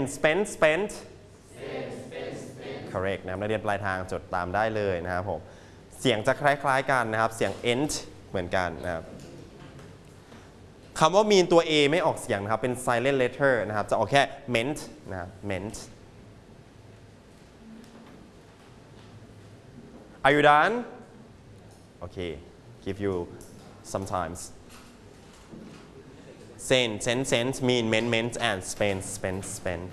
spent correct นะครับนักเรียนปลายทางจดตามได้เลยนะครับผมเสียงจะคล้ายๆกันนะครับเสียง end เหมือนกันนะครับคำว่า mean ตัว a ไม่ออกเสียงนะครับเป็น silent letter นะครับจะออกแค่ meant นะครับ meant Are you done? Okay, give you some times. Sent, mean, meant, and spent.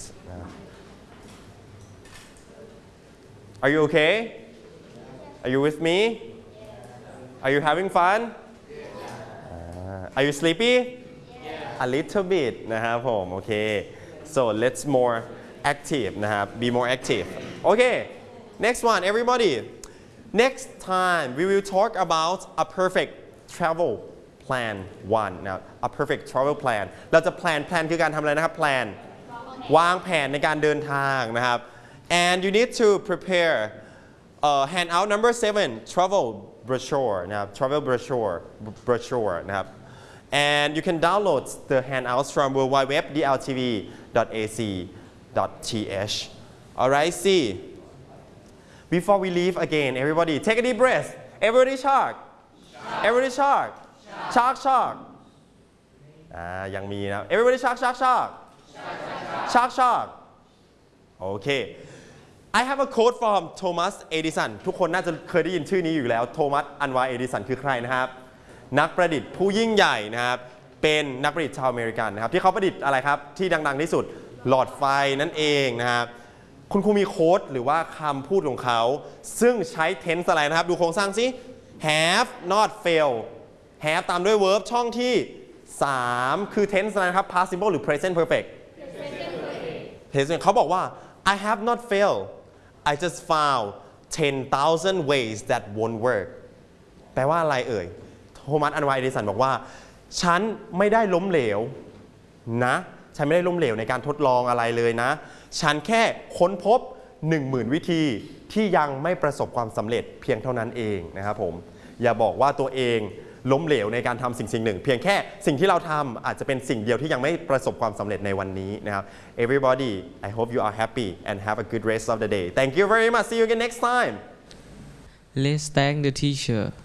Are you okay? Are you with me? Are you having fun? Are you sleepy? A little bit นะครับผมโอเค so let's more active นะครับ be more active. Okay, next one, everybody. Next time we will talk about a perfect travel plan one นะ a perfect travel plan เราจะ plan คือการทำอะไรนะครับ plan วางแผนในการเดินทางนะครับ and you need to prepare handout number 7 travel brochure นะครับ travel brochure นะครับ and you can download the handouts from www.dltv.ac.th alright see Before we leave again, everybody take a deep breath. Everybody shark. Everybody shark. Shark. ยังมีนะ Everybody shark. Shark. Okay. I have a quote from Thomas Edison. ทุกคนน่าจะเคยได้ยินชื่อนี้อยู่แล้วโทมัสอันวาเอดิสันคือใครนะครับนักประดิษฐ์ผู้ยิ่งใหญ่นะครับเป็นนักประดิษฐ์ชาวอเมริกันนะครับที่เขาประดิษฐ์อะไรครับที่ดังๆที่สุดหลอดไฟนั่นเองนะครับคุณครูมีโค้ดหรือว่าคำพูดของเขาซึ่งใช้ tense อะไรนะครับดูโครงสร้างสิ have not fail have ตามด้วย verb ช่องที่3คือ tense อะไรนะครับ past simple หรือ present perfect เขาบอกว่า I have not failed I just found 10,000 ways that won't work แปลว่าอะไรเอ่ยโทมัสอันวาเอดิสันบอกว่าฉันไม่ได้ล้มเหลวนะฉันไม่ได้ล้มเหลวในการทดลองอะไรเลยนะฉันแค่ค้นพบ 10,000 วิธีที่ยังไม่ประสบความสำเร็จเพียงเท่านั้นเองนะครับผมอย่าบอกว่าตัวเองล้มเหลวในการทำสิ่งหนึ่งเพียงแค่สิ่งที่เราทำอาจจะเป็นสิ่งเดียวที่ยังไม่ประสบความสำเร็จในวันนี้นะครับ Everybody I hope you are happy and have a good rest of the day Thank you very much See you again next time Let's thank the teacher